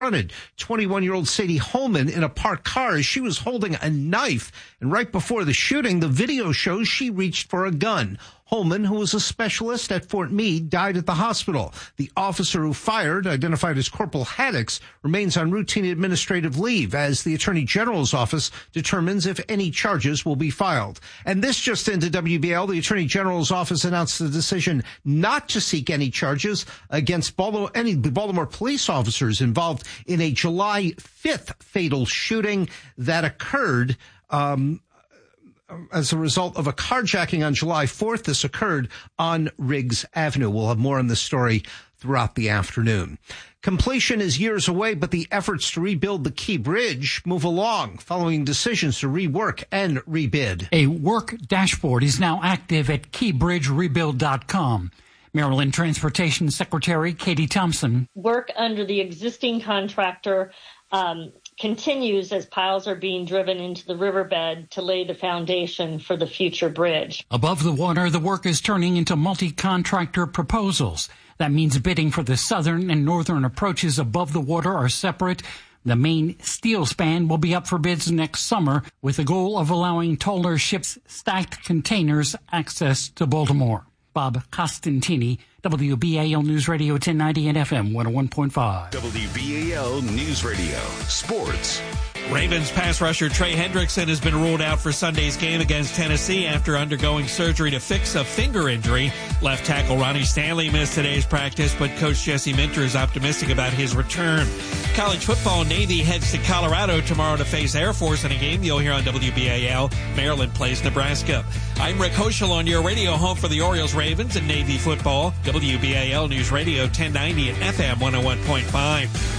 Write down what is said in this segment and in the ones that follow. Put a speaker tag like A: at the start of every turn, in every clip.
A: confronted 21-year-old Sadie Holman in a parked car as she was holding a knife. And right before the shooting, the video shows she reached for a gun. Holman, who was a specialist at Fort Meade, died at the hospital. The officer who fired, identified as Corporal Haddix, remains on routine administrative leave as the Attorney General's office determines if any charges will be filed. And this just into WBL, the Attorney General's office announced the decision not to seek any charges against any Baltimore police officers involved in a July 5th fatal shooting that occurred as a result of a carjacking on July 4th. This occurred on Riggs Avenue. We'll have more on this story throughout the afternoon. Completion is years away, but the efforts to rebuild the Key Bridge move along following decisions to rework and rebid.
B: A work dashboard is now active at keybridgerebuild.com. Maryland Transportation Secretary Katie Thompson.
C: Work under the existing contractor continues as piles are being driven into the riverbed to lay the foundation for the future bridge.
B: Above the water, the work is turning into multi-contractor proposals. That means bidding for the southern and northern approaches above the water are separate. The main steel span will be up for bids next summer with the goal of allowing taller ships' stacked containers access to Baltimore. Bob Costantini, WBAL News Radio 1090 and FM 101.5.
D: WBAL News Radio Sports.
E: Ravens pass rusher Trey Hendrickson has been ruled out for Sunday's game against Tennessee after undergoing surgery to fix a finger injury. Left tackle Ronnie Stanley missed today's practice, but Coach Jesse Minter is optimistic about his return. College football, Navy heads to Colorado tomorrow to face Air Force in a game you'll hear on WBAL. Maryland plays Nebraska. I'm Rick Hoschel on your radio home for the Orioles, Ravens, and Navy football. WBAL News Radio 1090 and FM 101.5.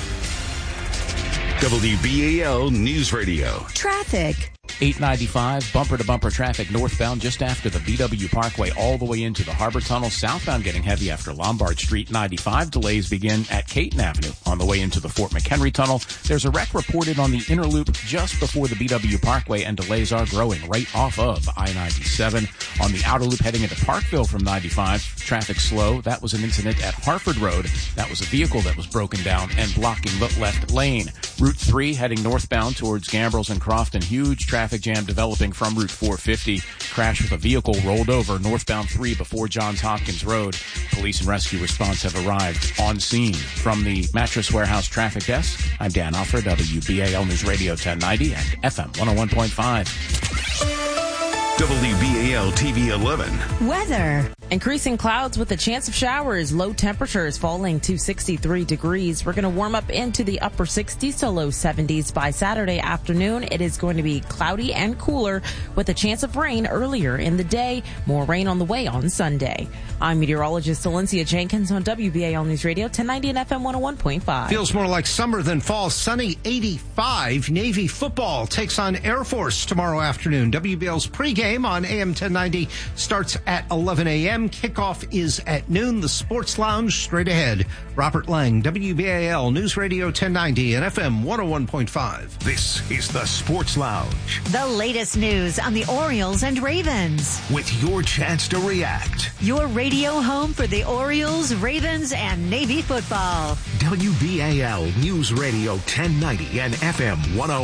D: WBAL News Radio.
F: Traffic.
G: 895 bumper-to-bumper traffic northbound just after the BW Parkway all the way into the Harbor Tunnel. Southbound getting heavy after Lombard Street. 95 delays begin at Caton Avenue on the way into the Fort McHenry Tunnel. There's a wreck reported on the inner loop just before the BW Parkway, and delays are growing right off of I-97. On the outer loop heading into Parkville from 95, traffic slow. That was an incident at Harford Road. That was a vehicle that was broken down and blocking the left lane. Route 3 heading northbound towards Gambrels and Crofton. Huge traffic jam developing from Route 450. Crash with a vehicle rolled over northbound 3 before Johns Hopkins Road. Police and rescue response have arrived on scene. From the Mattress Warehouse Traffic Desk, I'm Dan Alford, WBAL News Radio 1090 and FM 101.5.
D: WBAL TV 11.
F: Weather.
H: Increasing clouds with a chance of showers. Low temperatures falling to 63 degrees. We're going to warm up into the upper 60s to low 70s by Saturday afternoon. It is going to be cloudy and cooler with a chance of rain earlier in the day. More rain on the way on Sunday. I'm meteorologist Valencia Jenkins on WBAL News Radio 1090 and FM 101.5.
A: Feels more like summer than fall. Sunny 85. Navy football takes on Air Force tomorrow afternoon. WBL's pregame on AM 1090 starts at 11 a.m. Kickoff is at noon. The Sports Lounge straight ahead. Robert Lang, WBAL News Radio 1090 and FM 101.5.
D: This is the Sports Lounge.
F: The latest news on the Orioles and Ravens.
D: With your chance to react.
F: Your radio home for the Orioles, Ravens, and Navy football.
D: WBAL News Radio 1090 and FM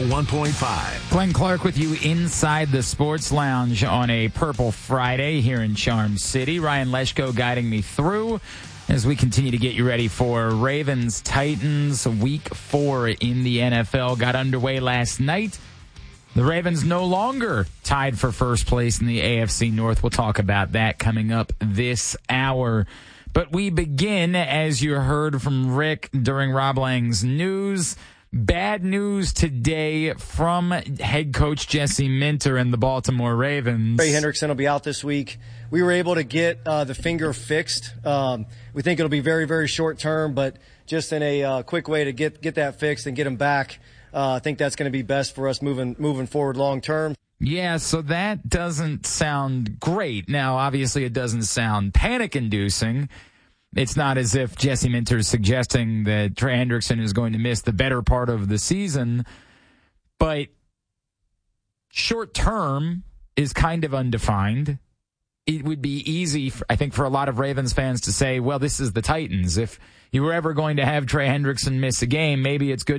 D: 101.5.
I: Glenn Clark with you inside the Sports Lounge on a Purple Friday here in Charm City. Ryan Leshko guiding me through as we continue to get you ready for Ravens-Titans Week 4 in the NFL. Got underway last night. The Ravens no longer tied for first place in the AFC North. We'll talk about that coming up this hour. But we begin, as you heard from Rick during Rob Lang's news, bad news today from head coach Jesse Minter and the Baltimore Ravens.
J: Trey Hendrickson will be out this week. We were able to get the finger fixed. We think it'll be very, very short term, but just in a quick way to get that fixed and get him back. I think that's going to be best for us moving forward long term.
I: Yeah, so that doesn't sound great. Now, obviously, it doesn't sound panic-inducing. It's not as if Jesse Minter is suggesting that Trey Hendrickson is going to miss the better part of the season, but short term is kind of undefined. it would be easy, I think, for a lot of Ravens fans to say, well, this is the Titans. If you were ever going to have Trey Hendrickson miss a game, maybe it's good